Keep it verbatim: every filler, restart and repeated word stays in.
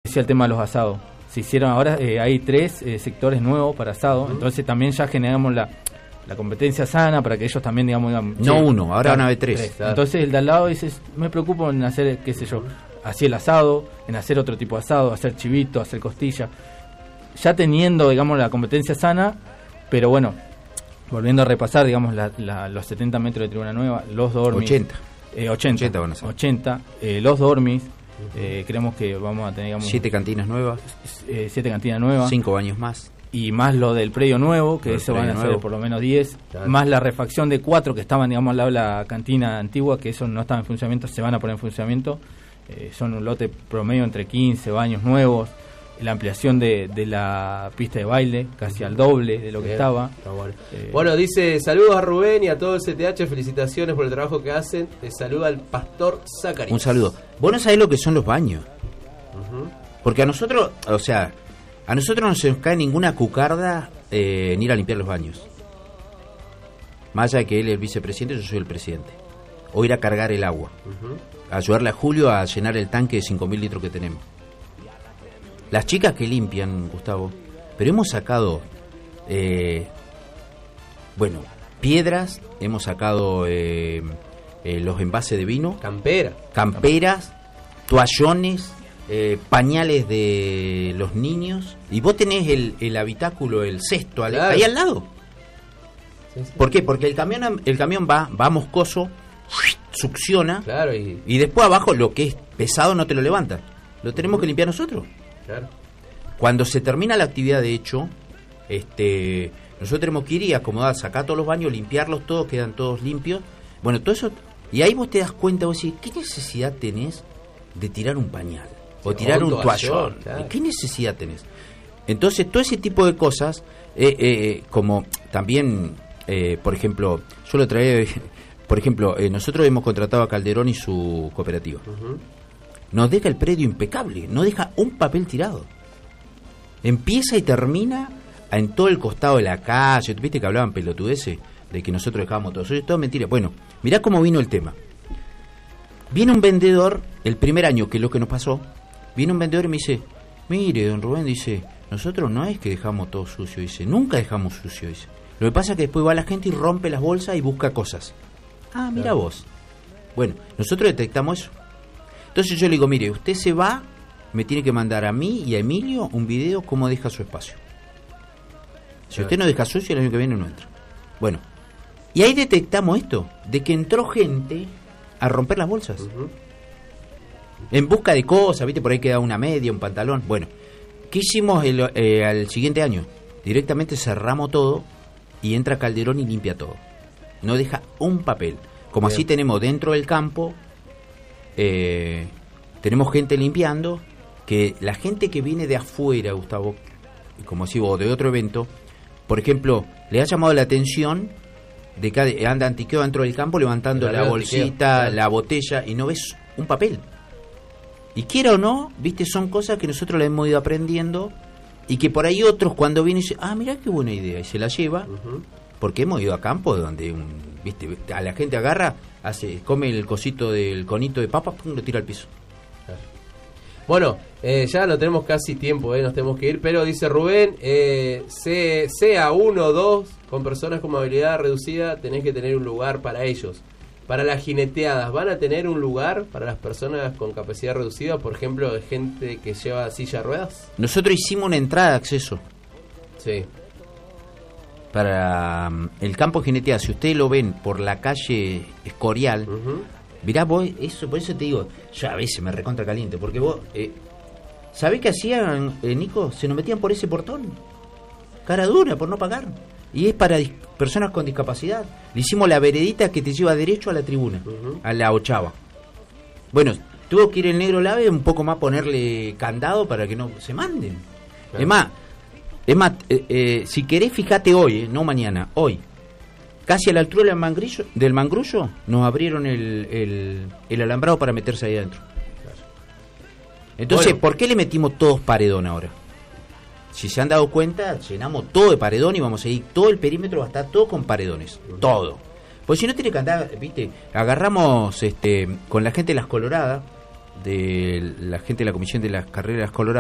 el tema de los asados. Se hicieron ahora, eh, hay tres eh, sectores nuevos para asado, uh-huh. entonces también ya generamos la, la competencia sana para que ellos también, digamos, digan, no sí, uno, ahora van a haber tres. tres claro. Entonces el de al lado dice, me preocupo en hacer, qué sé yo, así el asado, en hacer otro tipo de asado, hacer chivito, hacer costilla, ya teniendo, digamos, la competencia sana, pero bueno, volviendo a repasar, digamos, la, la, los setenta metros de tribuna nueva, los dormis. ochenta. Eh, ochenta. ochenta, van a ser. ochenta eh, los dormis. Eh, creemos que vamos a tener, digamos, siete cantinas nuevas, eh, siete cantinas nuevas, cinco baños más y más lo del predio nuevo, que eso van a ser por lo menos diez, claro. Más la refacción de cuatro que estaban, digamos, al lado de la cantina antigua, que eso no estaba en funcionamiento, se van a poner en funcionamiento. Eh, son un lote promedio entre quince baños nuevos, la ampliación de, de la pista de baile casi al doble de lo que Bien, estaba. Está bueno. Eh, bueno, dice, saludos a Rubén y a todo el C T H, felicitaciones por el trabajo que hacen. Te saluda el pastor Zacarías. Un saludo. Vos no sabés lo que son los baños. Uh-huh. Porque a nosotros, o sea, a nosotros no se nos cae ninguna cucarda eh, en ir a limpiar los baños. Más allá de que él es el vicepresidente, yo soy el presidente. O ir a cargar el agua. Uh-huh. Ayudarle a Julio a llenar el tanque de cinco mil litros que tenemos. Las chicas que limpian, Gustavo, pero hemos sacado, eh, bueno, piedras, hemos sacado eh, eh, los envases de vino, Campera. camperas, toallones, eh, pañales de los niños, y vos tenés el, el habitáculo, el cesto, claro. ahí al lado. Sí, sí. ¿Por qué? Porque el camión, el camión va, va moscoso, succiona, claro, y... y después abajo lo que es pesado no te lo levanta. Lo tenemos uh-huh. que limpiar nosotros. Claro. Cuando se termina la actividad, de hecho, este, nosotros tenemos que ir y acomodar, sacar todos los baños, limpiarlos todos, quedan todos limpios. Bueno, todo eso, y ahí vos te das cuenta, vos decís, ¿qué necesidad tenés de tirar un pañal? O tirar un toallón. Claro. ¿Qué necesidad tenés? Entonces, todo ese tipo de cosas, eh, eh, como también, eh, por ejemplo, yo lo traía, por ejemplo, eh, nosotros hemos contratado a Calderón y su cooperativa. Uh-huh. Nos deja el predio impecable, no deja un papel tirado. Empieza y termina en todo el costado de la calle. ¿Viste que hablaban pelotudeces de que nosotros dejábamos todo? Eso es todo mentira. Bueno, mirá cómo vino el tema. Viene un vendedor, el primer año, que es lo que nos pasó, viene un vendedor y me dice, mire, don Rubén, dice, nosotros no es que dejamos todo sucio, dice, nunca dejamos sucio, dice. Lo que pasa es que después va la gente y rompe las bolsas y busca cosas. Ah, mira vos. Bueno, nosotros detectamos eso. Entonces yo le digo, mire, usted se va, me tiene que mandar a mí y a Emilio un video cómo deja su espacio. Si usted no deja sucio, el año que viene no entra. Bueno, y ahí detectamos esto, de que entró gente a romper las bolsas. Uh-huh. En busca de cosas, ¿viste? Por ahí queda una media, un pantalón. Bueno, ¿qué hicimos el, eh, al siguiente año? Directamente cerramos todo y entra Calderón y limpia todo. No deja un papel. Como Bien. Así tenemos dentro del campo... Eh, tenemos gente limpiando, que la gente que viene de afuera, Gustavo, como si vos, de otro evento, por ejemplo, le ha llamado la atención de que anda antiqueo dentro del campo levantando la bolsita, antiqueo, la botella, y no ves un papel. Y quiera o no, viste, son cosas que nosotros le hemos ido aprendiendo y que por ahí otros cuando vienen dicen, ah, mirá qué buena idea, y se la lleva, uh-huh. porque hemos ido a campo donde un, viste, a la gente agarra, hace, come el cosito del conito de papas, pum, lo tira al piso. Bueno, eh, ya no tenemos casi tiempo, eh, nos tenemos que ir, pero dice Rubén, eh, sea uno o dos, con personas con movilidad reducida, tenés que tener un lugar para ellos. Para las jineteadas, ¿van a tener un lugar para las personas con capacidad reducida? Por ejemplo, de gente que lleva silla de ruedas. Nosotros hicimos una entrada de acceso. Sí. Para um, el campo de jineteada, si ustedes lo ven por la calle Escorial, uh-huh. mirá vos, eso, por eso te digo, yo a veces me recontra caliente, porque vos, eh, ¿sabés qué hacían, eh, Nico? Se nos metían por ese portón. Cara dura, por no pagar. Y es para dis- personas con discapacidad. Le hicimos la veredita que te lleva derecho a la tribuna, uh-huh. a la ochava. Bueno, tuvo que ir el negro Lave un poco más, ponerle candado para que no se manden. Claro. Es más, es más eh, eh, si querés, fíjate hoy, eh, no mañana, hoy. Casi a la altura del mangrullo, del mangrullo nos abrieron el, el, el alambrado para meterse ahí adentro. Claro. Entonces, bueno. ¿Por qué le metimos todos paredón ahora? Si se han dado cuenta, llenamos todo de paredón y vamos a ir, todo el perímetro va a estar todo con paredones, uh-huh. todo. Pues si no tiene que andar, viste, agarramos este con la gente de las Coloradas, de la gente de la comisión de las carreras Coloradas,